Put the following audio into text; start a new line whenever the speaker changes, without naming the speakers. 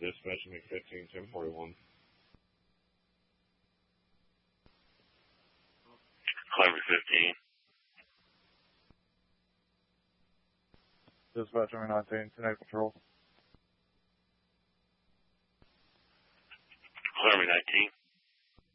Dispatch McFifteen 1041.
Climber 15.
Dispatch McFifteen 10 Patrol.
Climber 19.